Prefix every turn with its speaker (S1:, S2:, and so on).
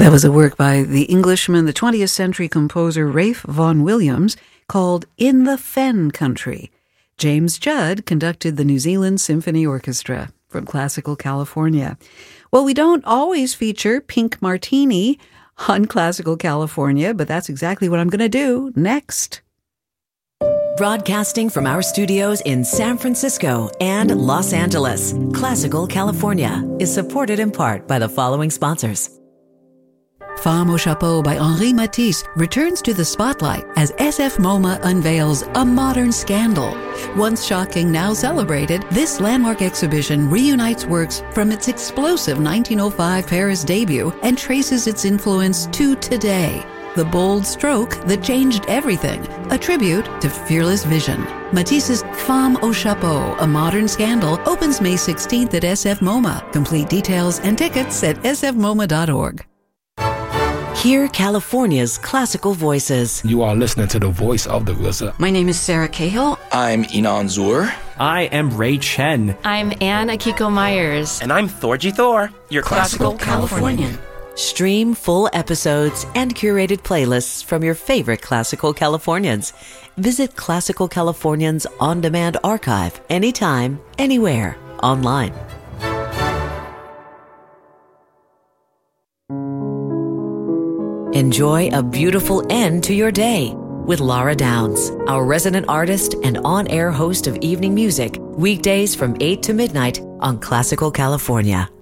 S1: That was a work by the Englishman, the 20th century composer Ralph Vaughan Williams, called In the Fen Country. James Judd conducted the New Zealand Symphony Orchestra from Classical California. Well, we don't always feature Pink Martini on Classical California, but that's exactly what I'm going to do next.
S2: Broadcasting from our studios in San Francisco and Los Angeles, Classical California is supported in part by the following sponsors.
S1: Femme au Chapeau by Henri Matisse returns to the spotlight as SF MoMA unveils a modern scandal. Once shocking, now celebrated, this landmark exhibition reunites works from its explosive 1905 Paris debut and traces its influence to today. The bold stroke that changed everything, a tribute to fearless vision. Matisse's Femme au Chapeau, A Modern Scandal, opens May 16th at SF MoMA. Complete details and tickets at sfmoma.org.
S2: Hear California's classical voices.
S3: You are listening to the voice of the RZA.
S4: My name is Sarah Cahill.
S5: I'm Inan Zur.
S6: I am Ray Chen.
S7: I'm Anne Akiko Myers.
S8: And I'm Thorgy Thor, your Classical Californian.
S2: Stream full episodes and curated playlists from your favorite Classical Californians. Visit Classical Californians on-demand archive anytime, anywhere, online. Enjoy a beautiful end to your day with Laura Downs, our resident artist and on-air host of evening music, weekdays from 8 to midnight on Classical California.